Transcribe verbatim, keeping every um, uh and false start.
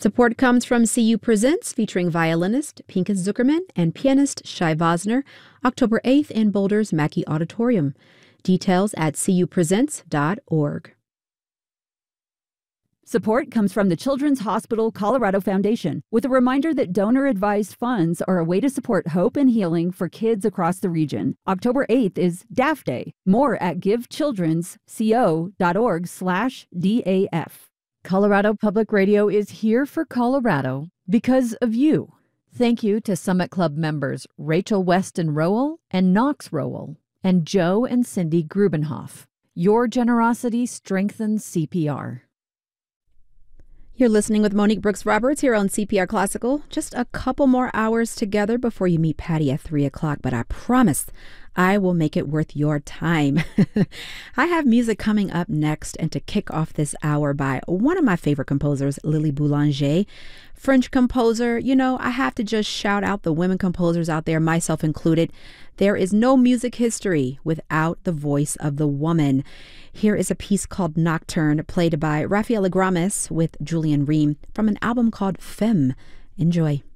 Support comes from C U Presents, featuring violinist Pinkas Zuckerman and pianist Shai Vosner, October eighth in Boulder's Mackey Auditorium. Details at c u presents dot org. Support comes from the Children's Hospital Colorado Foundation, with a reminder that donor-advised funds are a way to support hope and healing for kids across the region. October eighth is D A F Day. More at givechildrensco.org slash DAF. Colorado Public Radio is here for Colorado because of you. Thank you to Summit Club members Rachel Weston Rowell and Knox Rowell and Joe and Cindy Grubenhoff. Your generosity strengthens C P R. You're listening with Monique Brooks Roberts here on C P R Classical. Just a couple more hours together before you meet Patty at three o'clock, but I promise I will make it worth your time. I have music coming up next, and to kick off this hour by one of my favorite composers, Lily Boulanger, French composer. You know, I have to just shout out the women composers out there, myself included. There is no music history without the voice of the woman. Here is a piece called Nocturne, played by Rafaela Grames with Julian Ream from an album called Femme. Enjoy.